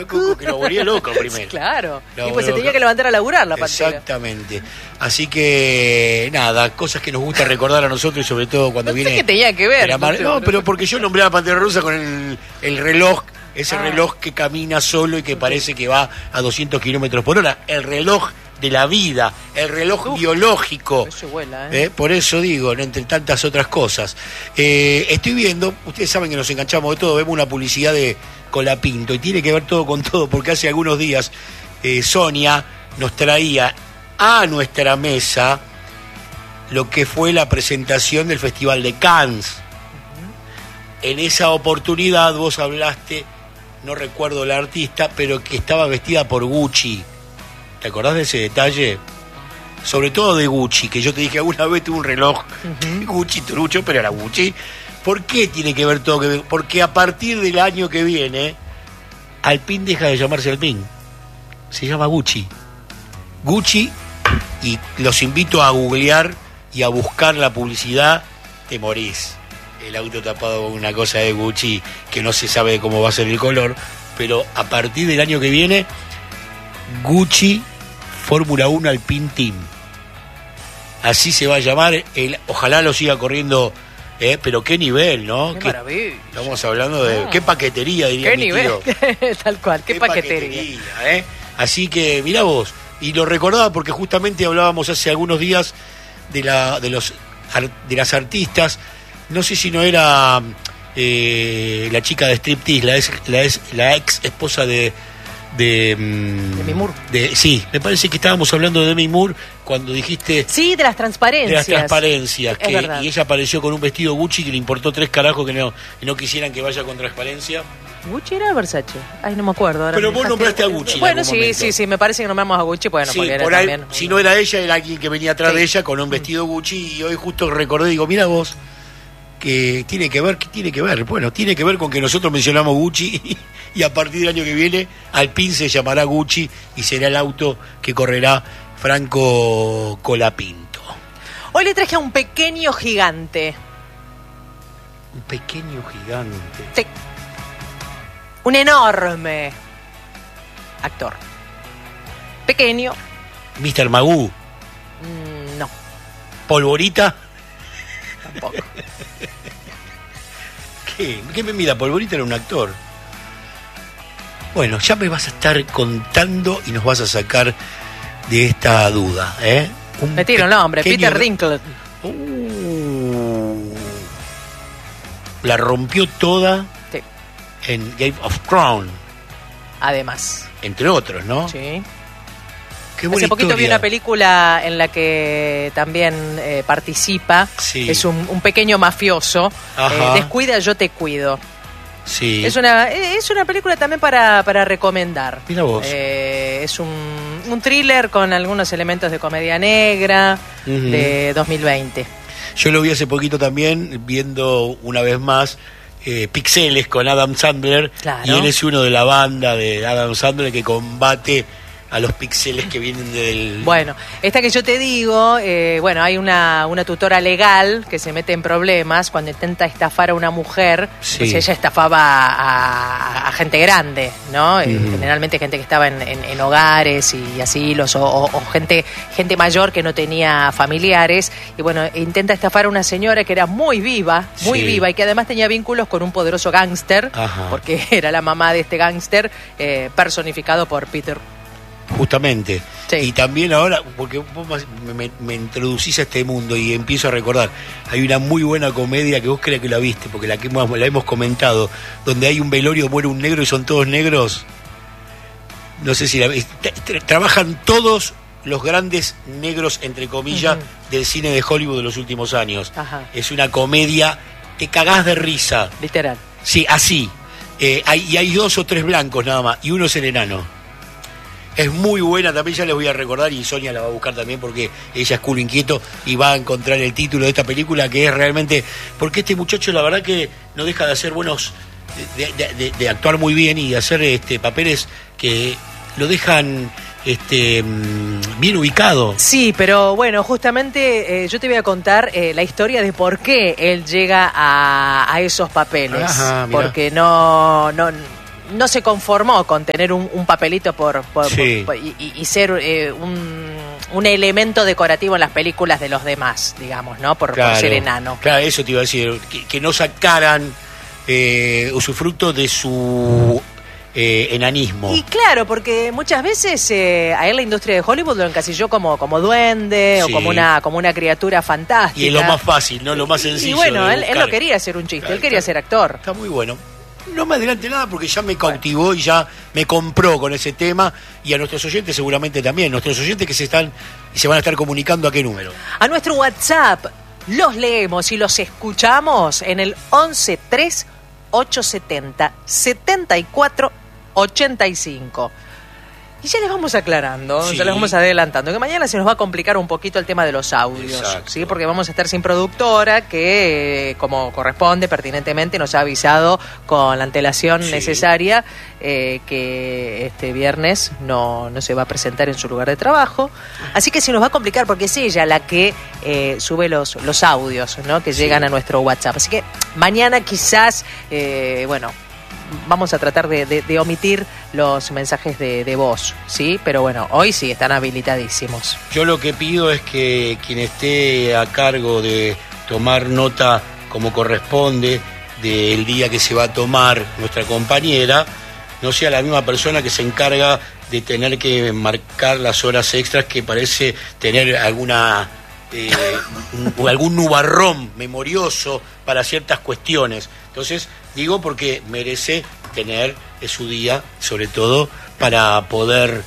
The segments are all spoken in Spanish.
que lo volvía loco primero. Claro, y pues se tenía que levantar a laburar la Pantera. Exactamente. Así que, nada, cosas que nos gusta recordar a nosotros y sobre todo cuando viene... ¿Qué tenía que ver? No, pero porque yo nombré a la Pantera Rosa con el reloj, ese reloj que camina solo y que parece que va a 200 kilómetros por hora. El reloj de la vida, el reloj biológico. Eso vuela, Por eso digo, entre tantas otras cosas. Estoy viendo, ustedes saben que nos enganchamos de todo, vemos una publicidad de Colapinto y tiene que ver todo con todo, porque hace algunos días Sonia nos traía a nuestra mesa lo que fue la presentación del Festival de Cannes. En esa oportunidad vos hablaste, no recuerdo la artista, pero que estaba vestida por Gucci. ¿Te acordás de ese detalle? Sobre todo de Gucci, que yo te dije alguna vez tuve un reloj Gucci trucho, pero era Gucci. ¿Por qué tiene que ver todo? Porque a partir del año que viene, Alpine deja de llamarse Alpine. Se llama Gucci. Gucci, y los invito a googlear y a buscar la publicidad, te morís. El auto tapado con una cosa de Gucci que no se sabe cómo va a ser el color, pero a partir del año que viene, Gucci Fórmula 1 Alpine Team. Así se va a llamar. Ojalá lo siga corriendo, pero qué nivel, ¿no? Qué maravilla. Estamos hablando de qué paquetería, diría qué mi nivel. tío. Tal cual, qué paquetería. Así que mirá vos, y lo recordaba porque justamente hablábamos hace algunos días de las artistas. No sé si no era la chica de striptease, la ex esposa de Demi Moore. Sí, me parece que estábamos hablando de Demi Moore cuando dijiste... Sí, de las transparencias. De las transparencias. Y ella apareció con un vestido Gucci que le importó 3 carajos que no quisieran que vaya con transparencia. ¿Gucci era Versace? Ay, no me acuerdo. Ahora pero vos nombraste a Gucci. Bueno, sí, me parece que nombramos a Gucci. Bueno, sí, porque era por ahí, también... Si no era ella, era alguien que venía atrás de ella con un vestido Gucci. Y hoy justo recordé, digo, mira vos, que tiene que ver. Bueno, tiene que ver con que nosotros mencionamos Gucci y a partir del año que viene Alpine se llamará Gucci y será el auto que correrá Franco Colapinto. Hoy le traje a un pequeño gigante. Un pequeño gigante. Sí. Un enorme actor. Pequeño. Mr. Magoo. No. Polvorita. Tampoco. ¿Qué me mira? Polvorita era un actor. Bueno, ya me vas a estar contando y nos vas a sacar de esta duda, Me tiro el nombre, Peter Dinklage. La rompió toda en Game of Thrones. Además. Entre otros, ¿no? Sí. Qué buena Hace poquito historia. vi una película en la que también participa. Sí. Es un pequeño mafioso. Descuida, yo te cuido. Sí. Es una película también para recomendar. Mira vos. Es un thriller con algunos elementos de comedia negra de 2020. Yo lo vi hace poquito también, viendo una vez más Pixeles con Adam Sandler. Claro. Y él es uno de la banda de Adam Sandler que combate a los píxeles que vienen del... Bueno, esta que yo te digo, hay una tutora legal que se mete en problemas cuando intenta estafar a una mujer. Sí. Pues ella estafaba a gente grande, ¿no? Generalmente gente que estaba en hogares y asilos o gente mayor que no tenía familiares. Y bueno, intenta estafar a una señora que era muy viva y que además tenía vínculos con un poderoso gángster, porque era la mamá de este gángster personificado por Peter. Justamente. Sí. Y también ahora, porque vos me introducís a este mundo y empiezo a recordar, hay una muy buena comedia que vos crees que la viste, porque la hemos comentado, donde hay un velorio, muere un negro y son todos negros. No sé si la viste. Trabajan todos los grandes negros, entre comillas, del cine de Hollywood de los últimos años. Es una comedia, te cagás de risa. Literal. Sí, así. Hay 2 o 3 blancos nada más, y uno es el enano. Es muy buena, también ya les voy a recordar, y Sonia la va a buscar también porque ella es culo inquieto y va a encontrar el título de esta película, que es realmente... Porque este muchacho la verdad que no deja de hacer buenos... de actuar muy bien y de hacer papeles que lo dejan bien ubicado. Sí, pero bueno, justamente yo te voy a contar la historia de por qué él llega a esos papeles. Ajá, mirá. Porque no no se conformó con tener un papelito Sí. y ser un elemento decorativo en las películas de los demás, digamos, ¿no? Por ser enano. Claro, eso te iba a decir, que no sacaran usufructo de su enanismo. Y claro, porque muchas veces a él la industria de Hollywood lo encasilló como duende, Sí. o como una criatura fantástica. Y es lo más fácil, ¿no? Lo más sencillo. Y bueno, de él buscar. no quería ser un chiste, Claro, él quería ser actor. Está muy bueno. No me adelante nada porque ya me cautivó y ya me compró con ese tema, y a nuestros oyentes seguramente también. Nuestros oyentes que se van a estar comunicando, ¿a qué número? A nuestro WhatsApp los leemos y los escuchamos en el 11 870 74 85. Y ya les vamos aclarando, Sí. ya les vamos adelantando, que mañana se nos va a complicar un poquito el tema de los audios. Exacto. ¿Sí? Porque vamos a estar sin productora que, como corresponde, pertinentemente, nos ha avisado con la antelación Sí. necesaria que este viernes no se va a presentar en su lugar de trabajo. Así que se nos va a complicar porque es ella la que sube los audios, ¿no? Que llegan a nuestro WhatsApp. Así que mañana quizás, vamos a tratar de omitir los mensajes de voz, ¿sí? Pero bueno, hoy sí están habilitadísimos. Yo lo que pido es que quien esté a cargo de tomar nota como corresponde del día que se va a tomar nuestra compañera, no sea la misma persona que se encarga de tener que marcar las horas extras, que parece tener algún nubarrón memorioso para ciertas cuestiones. Entonces, digo porque merece tener su día, sobre todo para poder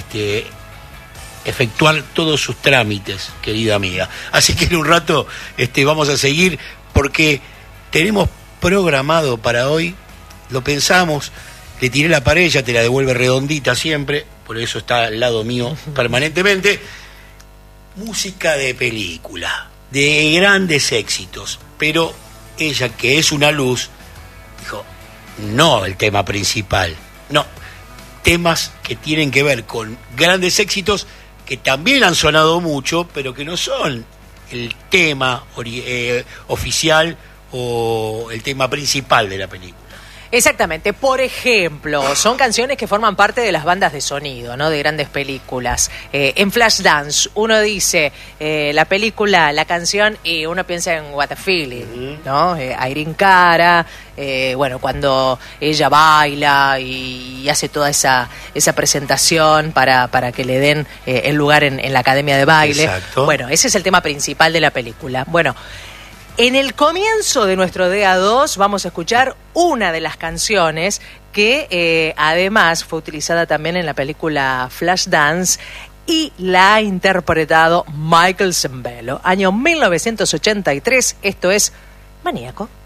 efectuar todos sus trámites, querida amiga. Así que en un rato vamos a seguir, porque tenemos programado para hoy, lo pensamos, le tiré la pared, ya te la devuelve redondita siempre, por eso está al lado mío permanentemente. Música de película, de grandes éxitos, pero ella, que es una luz, dijo, no el tema principal, no, temas que tienen que ver con grandes éxitos que también han sonado mucho, pero que no son el tema oficial o el tema principal de la película. Exactamente. Por ejemplo, son canciones que forman parte de las bandas de sonido, ¿no? De grandes películas. En Flashdance, uno dice la película, la canción, y uno piensa en What a Feeling, ¿no? Irene Cara, cuando ella baila y hace toda esa presentación para que le den el lugar en la academia de baile. Exacto. Bueno, ese es el tema principal de la película. Bueno, en el comienzo de nuestro DA2 vamos a escuchar una de las canciones que además fue utilizada también en la película Flashdance y la ha interpretado Michael Sembello. Año 1983, esto es Maníaco.